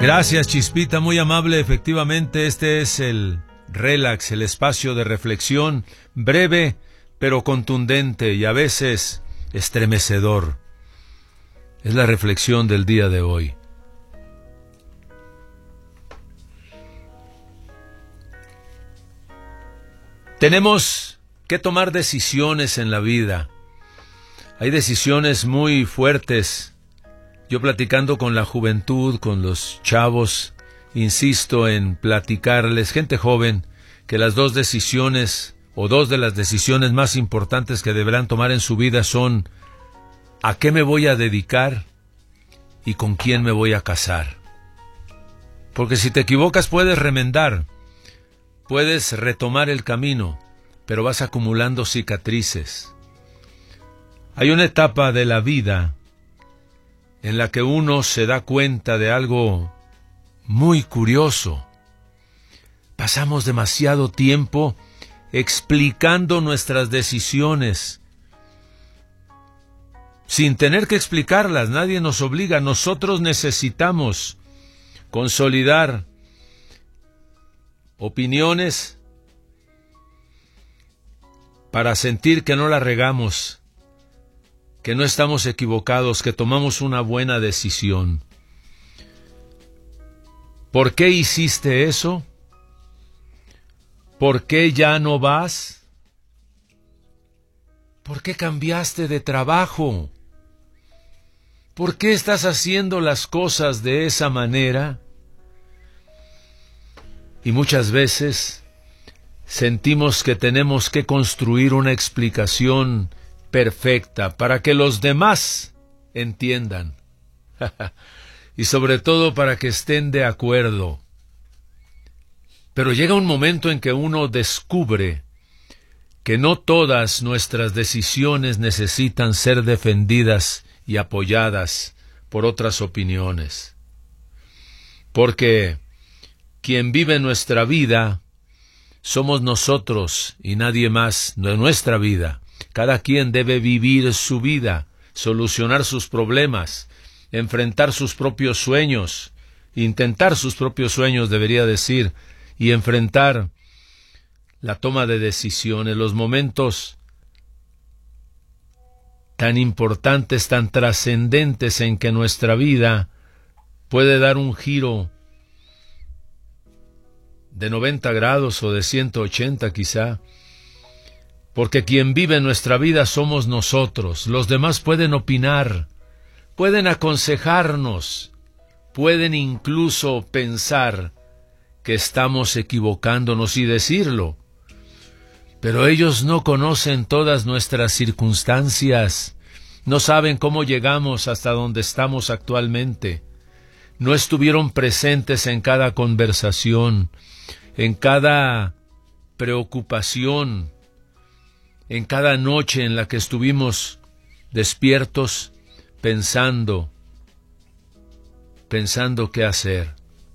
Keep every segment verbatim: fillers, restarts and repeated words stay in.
Gracias, Chispita, muy amable. Efectivamente, este es el Relax, el espacio de reflexión, breve pero contundente y a veces estremecedor. Es la reflexión del día de hoy. Tenemos que tomar decisiones en la vida. Hay decisiones muy fuertes. Yo platicando con la juventud, con los chavos, insisto en platicarles, gente joven, que las dos decisiones o dos de las decisiones más importantes que deberán tomar en su vida son ¿a qué me voy a dedicar y con quién me voy a casar? Porque si te equivocas puedes remendar, puedes retomar el camino, pero vas acumulando cicatrices. Hay una etapa de la vida en la que uno se da cuenta de algo muy curioso. Pasamos demasiado tiempo explicando nuestras decisiones, sin tener que explicarlas. Nadie nos obliga. Nosotros necesitamos consolidar opiniones para sentir que no la regamos, que no estamos equivocados, que tomamos una buena decisión. ¿Por qué hiciste eso? ¿Por qué ya no vas? ¿Por qué cambiaste de trabajo? ¿Por qué estás haciendo las cosas de esa manera? Y muchas veces sentimos que tenemos que construir una explicación perfecta para que los demás entiendan y sobre todo para que estén de acuerdo. Pero llega un momento en que uno descubre que no todas nuestras decisiones necesitan ser defendidas y apoyadas por otras opiniones. Porque quien vive nuestra vida somos nosotros y nadie más de nuestra vida. Cada quien debe vivir su vida, solucionar sus problemas, enfrentar sus propios sueños, intentar sus propios sueños, debería decir, y enfrentar la toma de decisiones, los momentos tan importantes, tan trascendentes en que nuestra vida puede dar un giro de noventa grados o de ciento ochenta quizá, porque quien vive nuestra vida somos nosotros. Los demás pueden opinar, pueden aconsejarnos, pueden incluso pensar que estamos equivocándonos y decirlo, pero ellos no conocen todas nuestras circunstancias, no saben cómo llegamos hasta donde estamos actualmente, no estuvieron presentes en cada conversación, en cada preocupación, en cada noche en la que estuvimos despiertos pensando, pensando qué hacer.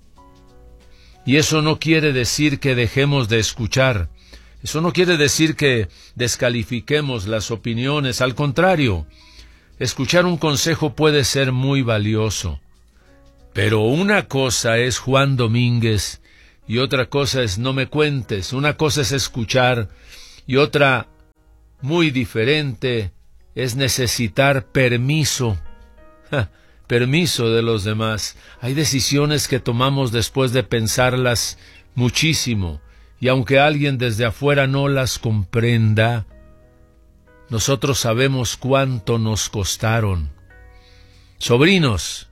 Y eso no quiere decir que dejemos de escuchar, eso no quiere decir que descalifiquemos las opiniones, al contrario, escuchar un consejo puede ser muy valioso. Pero una cosa es Juan Domínguez y otra cosa es no me cuentes, una cosa es escuchar y otra muy diferente es necesitar permiso. Ja, permiso de los demás. Hay decisiones que tomamos después de pensarlas muchísimo, y aunque alguien desde afuera no las comprenda, nosotros sabemos cuánto nos costaron. Sobrinos,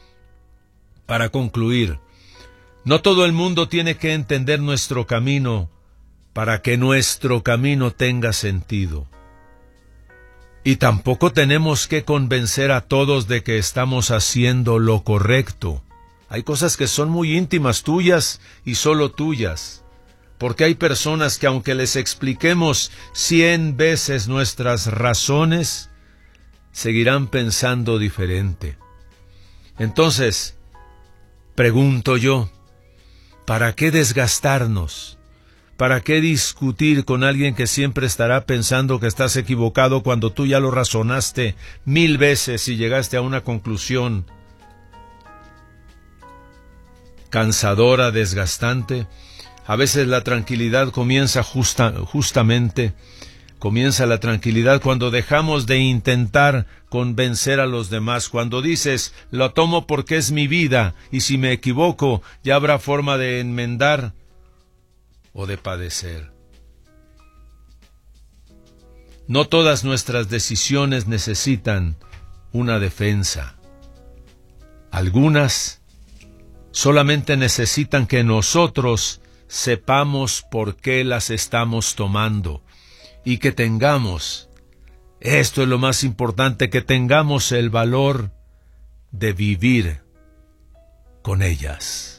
para concluir, no todo el mundo tiene que entender nuestro camino para que nuestro camino tenga sentido. Y tampoco tenemos que convencer a todos de que estamos haciendo lo correcto. Hay cosas que son muy íntimas tuyas y solo tuyas, porque hay personas que aunque les expliquemos cien veces nuestras razones, seguirán pensando diferente. Entonces, pregunto yo, ¿para qué desgastarnos? ¿Para qué discutir con alguien que siempre estará pensando que estás equivocado cuando tú ya lo razonaste mil veces y llegaste a una conclusión cansadora, desgastante. A veces la tranquilidad comienza justa, justamente, comienza la tranquilidad cuando dejamos de intentar convencer a los demás, cuando dices, lo tomo porque es mi vida, y si me equivoco, ya habrá forma de enmendar o de padecer. No todas nuestras decisiones necesitan una defensa. Algunas solamente necesitan que nosotros sepamos por qué las estamos tomando y que tengamos, esto es lo más importante, que tengamos el valor de vivir con ellas.